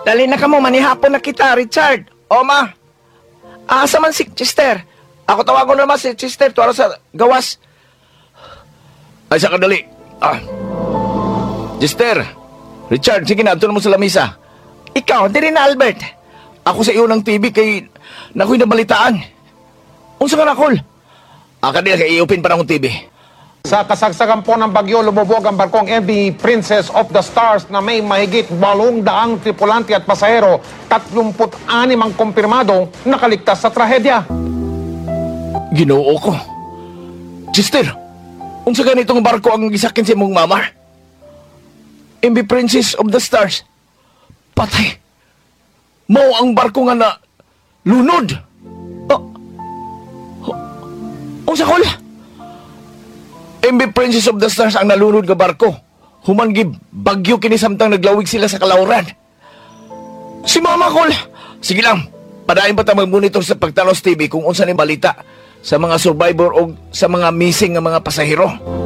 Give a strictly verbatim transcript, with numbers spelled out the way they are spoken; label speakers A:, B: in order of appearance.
A: Dali na ka mo, manihapon na kita, Richard. O, ma. Asa man si Chester? Ako tawagon naman si Chester, tuwara sa gawas. Ay, sa kadali. Ah. Chester, Richard, sige na, ito na mo sa lamisa. Ikaw, di rin na, Albert. Ako sa iyo ng T V kay nako'y nabalitaan. Unsa ka na, Col? Aka nila kay iupin pa na akong T V.
B: Sa kasagsagan po ng bagyo, lumubog ang barkong M V Princess of the Stars na may mahigit walong daang tripulante at pasahero, tatlumput anim ang kumpirmado nakaligtas sa trahedya.
A: Ginoo ko. Chester, unsa ganitong barko ang gisakin sa imong mama? M V Princess of the Stars. Patay. Mao ang barko nga na lunod. Oh. Oh. Unsa ko la? M V Princess of the Stars ang nalunod nga barko. Human gi bagyo kini samtang naglawig sila sa kalauran. Si Mama Col. Sige lang. Padayon pa ta mag-monitor sa pagtanos T V kung unsa ni balita sa mga survivor o sa mga missing nga mga pasahero.